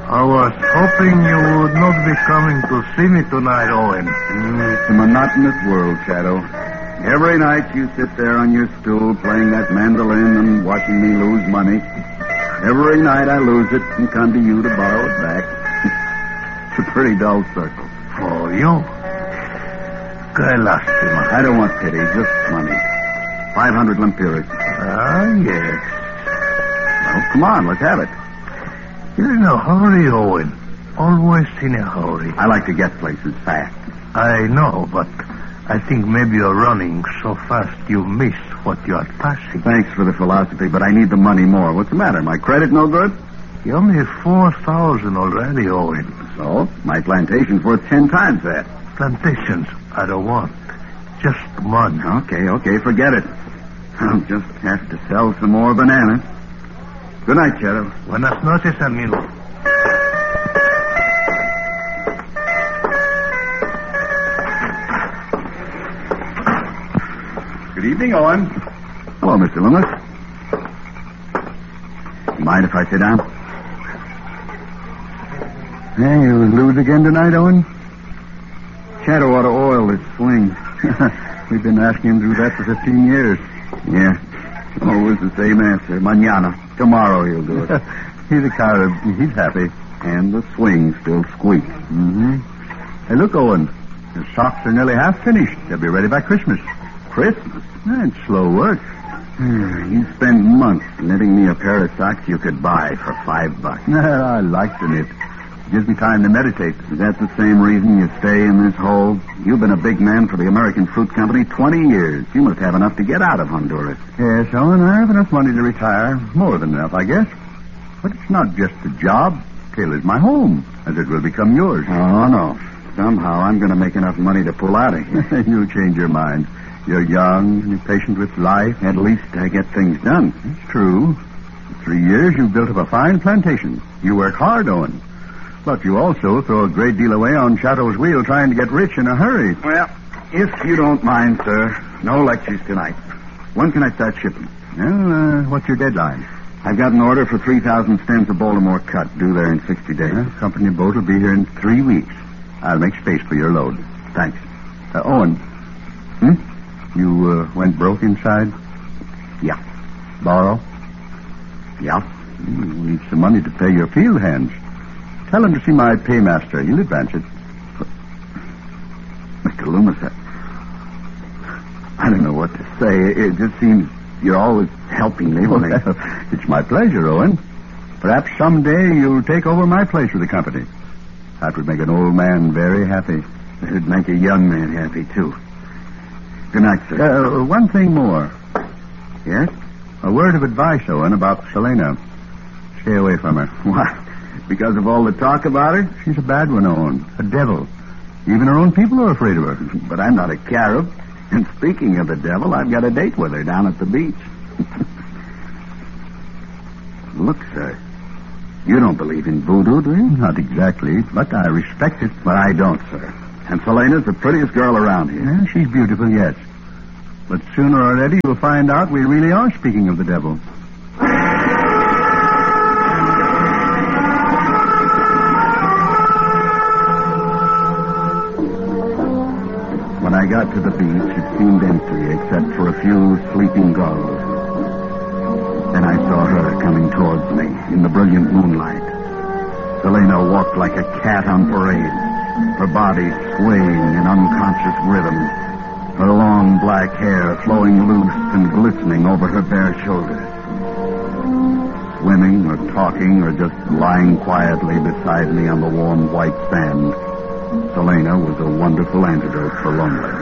I was hoping you would not be coming to see me tonight, Owen. It's a monotonous world, Shadow. Every night you sit there on your stool playing that mandolin and watching me lose money. Every night I lose it and come to you to borrow it back. It's a pretty dull circle. For you? Qué lástima. I don't want pity, just money. 500 lempiras. Ah, yes. Well, come on, let's have it. You're in a hurry, Owen. Always in a hurry. I like to get places fast. I know, but I think maybe you're running so fast you miss what you're passing. Thanks for the philosophy, but I need the money more. What's the matter? My credit no good? You owe me 4,000 already, Owen. So? My plantation's worth 10 times that. Plantations, I don't want. Just money. Okay, forget it. I'll just have to sell some more bananas. Good night, Shadow. Buenas noches, amigo. Good evening, Owen. Hello, Mr. Loomis. Mind if I sit down? Hey, you lose again tonight, Owen? Shadow ought to oil this swing. We've been asking him to do that for 15 years. Yeah. Always the same answer. Mañana. Tomorrow he'll do it. He's a coward. He's happy. And the swing still squeaks. Mm-hmm. Hey, look, Owen. The socks are nearly half finished. They'll be ready by Christmas. Christmas? That's slow work. You spend months knitting me a pair of socks you could buy for $5. I like to knit. It gives me time to meditate. Is that the same reason you stay in this hole? You've been a big man for the American Fruit Company 20 years. You must have enough to get out of Honduras. Yes, Owen, I have enough money to retire. More than enough, I guess. But it's not just a job. Taylor's my home, as it will become yours. Oh, no. Somehow I'm going to make enough money to pull out of here. You'll change your mind. You're young and you're patient with life. At least I get things done. It's true. In 3 years, you've built up a fine plantation. You work hard, Owen. But you also throw a great deal away on Shadow's wheel trying to get rich in a hurry. Well, if you don't mind, sir, no lectures tonight. When can I start shipping? Well, what's your deadline? I've got an order for 3,000 stems of Baltimore cut due there in 60 days. Company boat will be here in 3 weeks. I'll make space for your load. Thanks. Owen. You went broke inside? Yeah. Borrow? Yeah. We need some money to pay your field hands. Tell him to see my paymaster. He'll advance it. Mr. Loomis, I don't know what to say. It just seems you're always helping me. Well, it's my pleasure, Owen. Perhaps someday you'll take over my place with the company. That would make an old man very happy. It would make a young man happy, too. Good night, sir. One thing more. Yes? A word of advice, Owen, about Selena. Stay away from her. Why? Because of all the talk about her? She's a bad one, Owen. A devil. Even her own people are afraid of her. But I'm not a carib. And speaking of the devil, I've got a date with her down at the beach. Look, sir. You don't believe in voodoo, do you? Not exactly, but I respect it. But I don't, sir. And Selena's the prettiest girl around here. Yeah, she's beautiful, yes. But sooner or later you'll find out we really are speaking of the devil. When I got to the beach, it seemed empty except for a few sleeping gulls. Then I saw her coming towards me in the brilliant moonlight. Selena walked like a cat on parade, her body swaying in unconscious rhythm, her long black hair flowing loose and glistening over her bare shoulders. Swimming or talking or just lying quietly beside me on the warm white sand, Selena was a wonderful antidote for loneliness.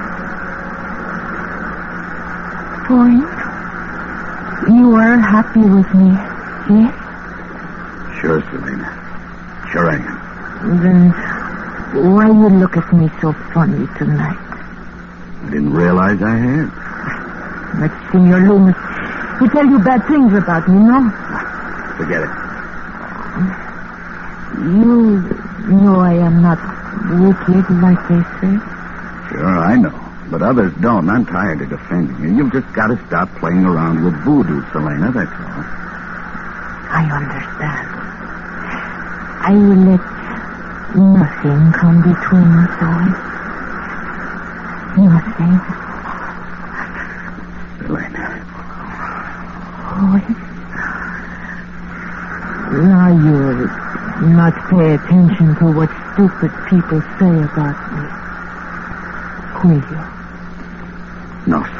Point, you were happy with me, yes? Sure, Selena. Sure I am. Then why you look at me so funny tonight? I didn't realize I had. But Senor Loomis, he tell you bad things about me, no? Forget it. You know I am not wicked, like they say. Sure, I know. But others don't. I'm tired of defending you. You've just got to stop playing around with voodoo, Selena, that's all. I understand. I will let nothing come between us, Owen. Nothing. Elena. Owen. Now you'll not pay attention to what stupid people say about me, will you? No,